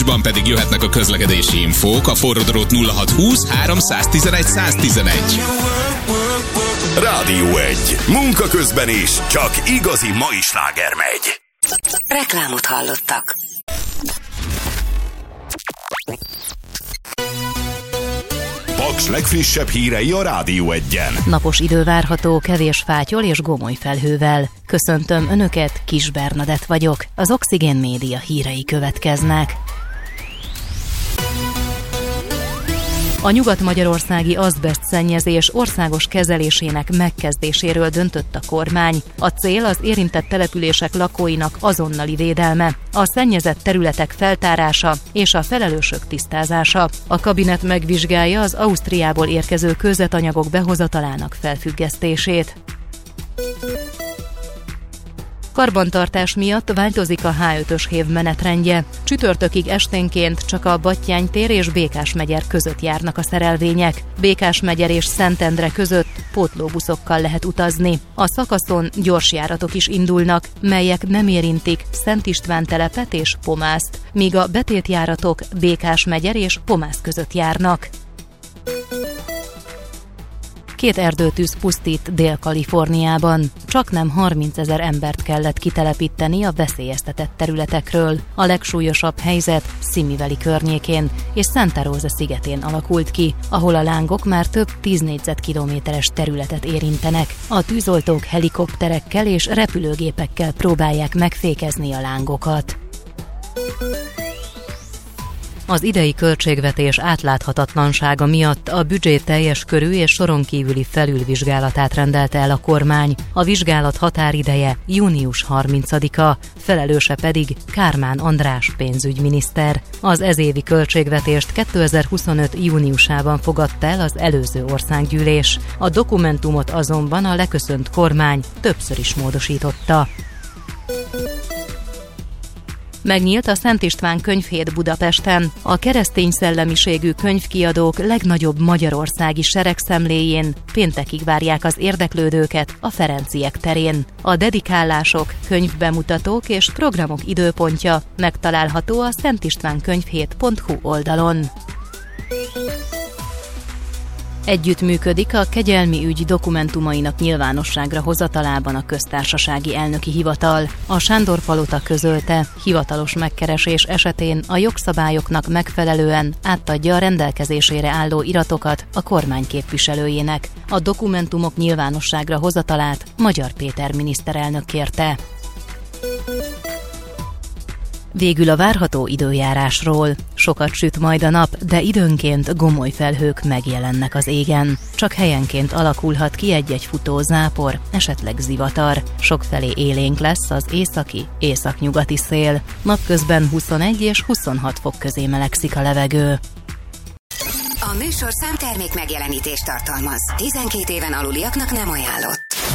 Ban pedig jöhetnek a közlekedési infók, a forródrót 0620 311 111. Rádió 1. Munka közben is, csak igazi mai sláger megy. Reklámot hallottak. Paks legfrissebb hírei a Rádió 1-en. Napos idő várható, kevés fátyol és gomoly felhővel. Köszöntöm Önöket, Kis Bernadett vagyok. Az Oxigén Média hírei következnek. A nyugat-magyarországi azbestszennyezés országos kezelésének megkezdéséről döntött a kormány. A cél az érintett települések lakóinak azonnali védelme, a szennyezett területek feltárása és a felelősök tisztázása. A kabinet megvizsgálja az Ausztriából érkező kőzetanyagok behozatalának felfüggesztését. Karbantartás miatt változik a H5-ös hév menetrendje. Csütörtökig esténként csak a Battyány-tér és Békásmegyer között járnak a szerelvények. Békásmegyer és Szentendre között pótlóbuszokkal lehet utazni. A szakaszon gyorsjáratok is indulnak, melyek nem érintik Szent István telepet és Pomászt, míg a betétjáratok Békásmegyer és Pomász között járnak. 2 erdőtűz pusztít Dél-Kaliforniában. Csaknem 30 000 embert kellett kitelepíteni a veszélyeztetett területekről. A legsúlyosabb helyzet Simi Valley környékén és Santa Rosa szigetén alakult ki, ahol a lángok már több 10 négyzetkilométeres területet érintenek. A tűzoltók helikopterekkel és repülőgépekkel próbálják megfékezni a lángokat. Az idei költségvetés átláthatatlansága miatt a büdzsé teljes körű és soron kívüli felülvizsgálatát rendelte el a kormány. A vizsgálat határideje június 30-a, felelőse pedig Kármán András pénzügyminiszter. Az ezévi költségvetést 2025. júniusában fogadta el az előző országgyűlés. A dokumentumot azonban a leköszönt kormány többször is módosította. Megnyílt a Szent István könyvhét Budapesten. A keresztény szellemiségű könyvkiadók legnagyobb magyarországi seregszemléjén péntekig várják az érdeklődőket a Ferenciek terén. A dedikálások, könyvbemutatók és programok időpontja megtalálható a szentistvánkönyvhét.hu oldalon. Együttműködik a kegyelmi ügy dokumentumainak nyilvánosságra hozatalában a köztársasági elnöki hivatal. A Sándor-palota közölte, hivatalos megkeresés esetén a jogszabályoknak megfelelően átadja a rendelkezésére álló iratokat a kormány képviselőjének. A dokumentumok nyilvánosságra hozatalát Magyar Péter miniszterelnök kérte. Végül a várható időjárásról. Sokat süt majd a nap, de időnként gomoly felhők megjelennek az égen. Csak helyenként alakulhat ki egy-egy futó zápor, esetleg zivatar. Sokfelé élénk lesz az északi, északnyugati szél. Napközben 21 és 26 fok közé melegszik a levegő. A műsorszám termék megjelenítést tartalmaz. 12 éven aluliaknak nem ajánlott.